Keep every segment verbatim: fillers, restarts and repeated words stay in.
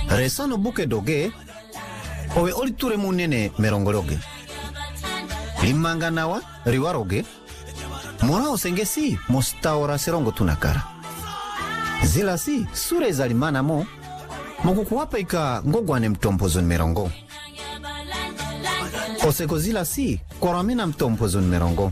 resano buke doge owe oliture munene merongologe limanga nawa riwaroge mora osengesi mostaora serongo tunakara zila si sure zalimana mo mokukuwapa ika ngogwane mtompozo merongo oseko zila si koramina mtompozo merongo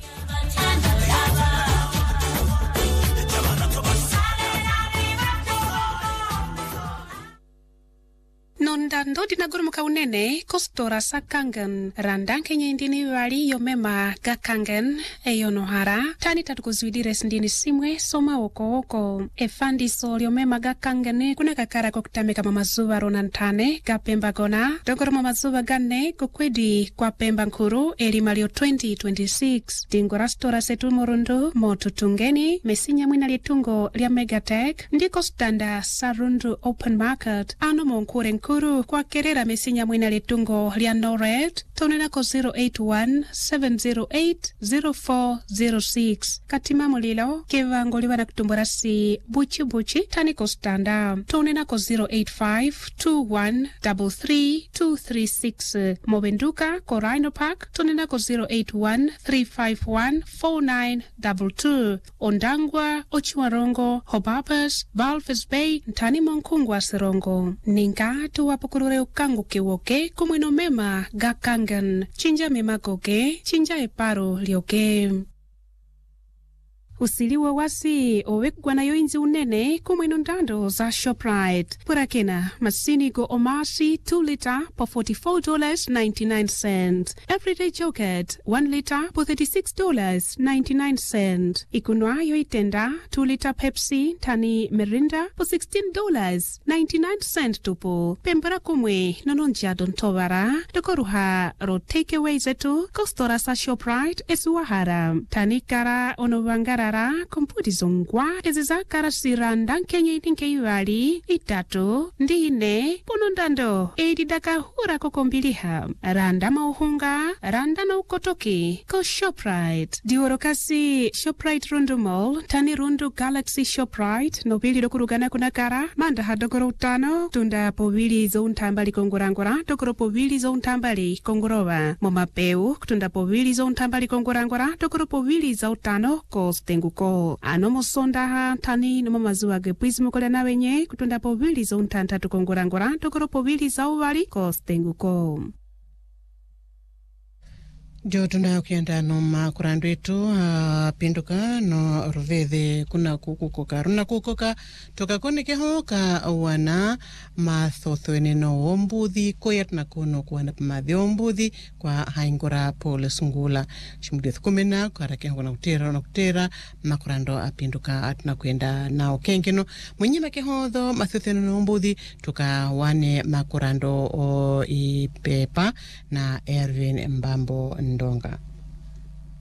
Nondando dinagurumuka unene kostora sakangen randanke nyindini wali yomema gakangen eyonohara tani tatukuzwidire sindini simwe soma oko oko efandi sol yomema gakangen kuna kakara kukutameka mamazuva ronantane gapemba gona dogoro mamazuva gane kukwedi kwa pemba nkuru elimalio twenty twenty-six dingora stora setu morundu motutungeni mesinya mwina litungo lya Megatech ndiko standa sarundu open market ano monkure nkuru kwa kerera mesinya mwina litungo lya Nored tonena ko zero eight one seven zero eight zero four zero six katima mulilo kivango liwana kutumbura si buchi buchi tani ko standa tonena ko zero eight five two one three three two three six mobenduka ko Rhino Park tonena ko zero eight one three five one four nine two two Ondangwa Ochiwarongo Hobabas Valves Bay ntani monkungwa sirongo ninga tuwapukurure ukangu kiwoke kumwino mema gakangen chinja mema goge chinja eparo lioke usiliwa wasi owekwa na yoinzi unene kumwino ndando za Shoprite purakena masini go omasi two liter po forty-four dollars ninety-nine cents everyday yogurt one liter po thirty-six dollars ninety-nine cents ikunwa yo itenda two liter Pepsi tani Mirinda po sixteen dollars ninety-nine cents tupo pembara kumwe nononja dontovara dokoruha ro takeaway zetu kostora sa Shoprite esuwahara tani kara onovangara komputi zongwa ezizakara siranda nkenye itinke iwali itatu ndine punondando edidaka hura kokombiliha randa mauhunga randa na ukotoki ko Shoprite diorokasi Shoprite Rundu Mall tani Rundu Galaxy Shoprite nobili dokurugana kunakara manda hadokoro utano tunda povili zo untambali kongorangora dokoro povili zo untambali kongorova momapeu tunda povili zo untambali kongorangora dokoro povili za utano ko stengu ko anomo sonda tani no mazuwa ge pwismo kole na wenye kutunda povili zo untanta tukongorangora tokoro povili za uvali ko stengu ko Jo tuna ukienda no makurandu etu uh, pinduka no ruvede kuna kukukoka runa kukoka toka kone keho ka wana mathothoene no ombuthi koya tunakono kuwana pamadhi ombuthi kwa haingora pole sungula shimudia thukumena kwa rake hona kutera na kutera makurando apinduka atuna kuenda nao kengeno mwenyima kehodho mathothoene no ombuthi toka wane makurando o ipepa na Erwin Mbambo Ndonga.